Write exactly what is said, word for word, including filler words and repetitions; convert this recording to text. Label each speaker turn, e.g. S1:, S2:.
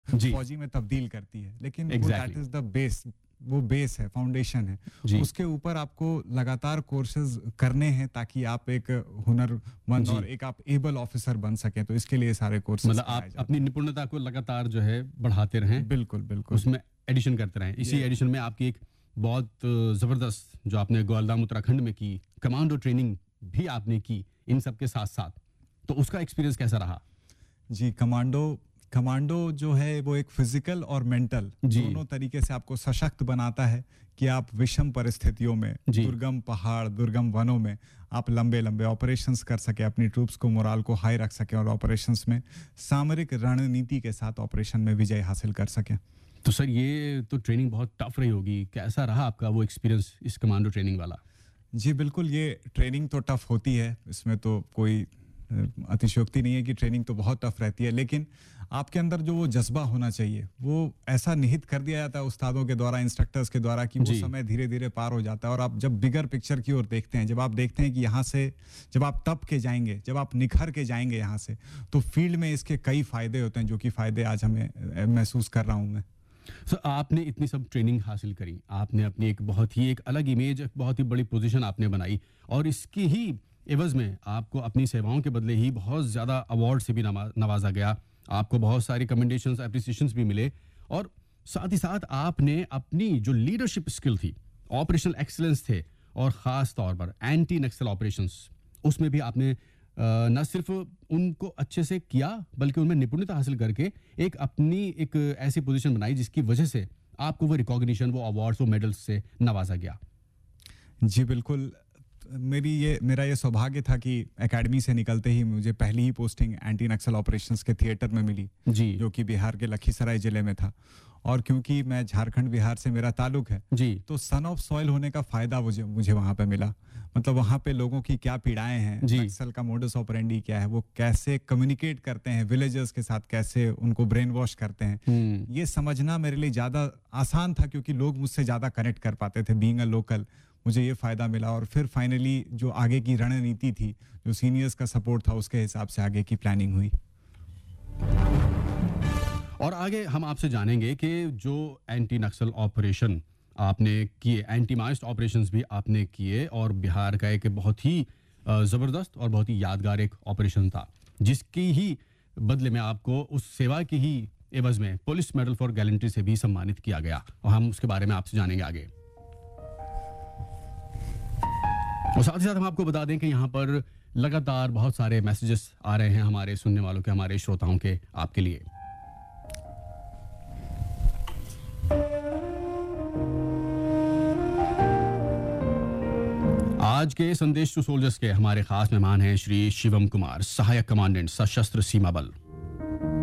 S1: फौजी में तब्दील करती है, लेकिन दैट इज द बेस, वो बेस है, फाउंडेशन है। उसके ऊपर आपको लगातार कोर्सेज करने हैं ताकि आप एक हुनरमंद और एक आप एबल ऑफिसर बन सकें। तो इसके लिए सारे कोर्सेज,
S2: मतलब आप अपनी निपुणता को लगातार जो है बढ़ाते रहें।
S1: बिल्कुल बिल्कुल,
S2: उसमें एडिशन करते रहें। इसी एडिशन में आपकी एक बहुत जबरदस्त जो आपने ग्वालदाम उत्तराखंड में की कमांडो ट्रेनिंग भी आपने की, इन सब के साथ साथ, तो उसका एक्सपीरियंस कैसा रहा?
S1: जी, कमांडो कमांडो जो है वो एक फिजिकल और मेंटल दोनों तरीके से आपको सशक्त बनाता है कि आप विषम परिस्थितियों में, दुर्गम पहाड़, दुर्गम वनों में आप लंबे लंबे ऑपरेशंस कर सके, अपनी ट्रूप्स को, मोराल को हाई रख सके और ऑपरेशंस में सामरिक रणनीति के साथ ऑपरेशन में विजय हासिल कर सके।
S2: तो सर ये तो ट्रेनिंग बहुत टफ रही होगी, कैसा रहा आपका वो एक्सपीरियंस इस कमांडो ट्रेनिंग वाला?
S1: जी बिल्कुल, ये ट्रेनिंग तो टफ होती है, इसमें तो कोई अतिशयोक्ति नहीं है कि ट्रेनिंग तो बहुत टफ रहती है, लेकिन आपके अंदर जो वो जज्बा होना चाहिए वो ऐसा निहित कर दिया जाता है उस्तादों के द्वारा, इंस्ट्रक्टर्स के द्वारा, कि वो समय धीरे धीरे पार हो जाता है। और आप जब बिगर पिक्चर की ओर देखते हैं, जब आप देखते हैं कि यहाँ से जब आप तप के जाएंगे, जब आप निखर के जाएंगे यहाँ से, तो फील्ड में इसके कई फायदे होते हैं, जो कि फायदे आज हमें महसूस कर रहा हूँ मैं।
S2: सर so, आपने इतनी सब ट्रेनिंग हासिल करी, आपने अपनी एक बहुत ही एक अलग इमेज, बहुत ही बड़ी पोजीशन आपने बनाई, और इसकी ही एवज में आपको अपनी सेवाओं के बदले ही बहुत ज़्यादा अवार्ड से भी नवाजा गया, आपको बहुत सारी कमेंडेशंस, एप्रिसिएशंस भी मिले, और साथ ही साथ आपने अपनी जो लीडरशिप स्किल थी, ऑपरेशनल एक्सीलेंस थे, और ख़ास तौर पर एंटी नक्सल ऑपरेशंस, उसमें भी आपने न सिर्फ उनको अच्छे से किया बल्कि उनमें निपुणता हासिल करके एक अपनी एक ऐसी पोजीशन बनाई जिसकी वजह से आपको वो रिकॉग्निशन, वो अवार्ड्स, वो मेडल्स से नवाजा गया।
S1: जी बिल्कुल, मेरी ये मेरा ये सौभाग्य था कि एकेडमी से निकलते ही मुझे पहली ही पोस्टिंग एंटी नक्सल ऑपरेशंस के थिएटर में मिली, जी, जो कि बिहार के लखीसराय जिले में था। और क्योंकि मैं झारखंड बिहार से मेरा ताल्लुक है, जी, तो सन ऑफ सॉइल होने का फायदा मुझे मुझे वहां पे मिला। मतलब वहां पे लोगों की क्या पीड़ाएं हैं, नक्सल का मोडस ऑपरेंडी क्या है, वो कैसे कम्युनिकेट करते हैं विलेजर्स के साथ, कैसे उनको ब्रेन वॉश करते हैं, ये समझना मेरे लिए ज्यादा आसान था, क्योंकि लोग मुझसे ज्यादा कनेक्ट कर पाते थे। बीइंग अ लोकल मुझे ये फायदा मिला, और फिर फाइनली जो आगे की रणनीति थी, जो सीनियर्स का सपोर्ट था, उसके हिसाब से आगे की प्लानिंग हुई।
S2: और आगे हम आपसे जानेंगे कि जो एंटी नक्सल ऑपरेशन आपने किए, एंटी माइस्ट ऑपरेशंस भी आपने किए, और बिहार का एक बहुत ही ज़बरदस्त और बहुत ही यादगार एक ऑपरेशन था, जिसकी ही बदले में आपको उस सेवा की ही एवज में पुलिस मेडल फॉर गैलेंट्री से भी सम्मानित किया गया, और हम उसके बारे में आपसे जानेंगे आगे। और साथ ही साथ हम आपको बता दें कि यहाँ पर लगातार बहुत सारे मैसेजेस आ रहे हैं हमारे सुनने वालों के, हमारे श्रोताओं के, आपके लिए। आज के संदेश टू सोल्जर्स के हमारे खास मेहमान हैं श्री शिवम कुमार, सहायक कमांडेंट सशस्त्र सीमा बल।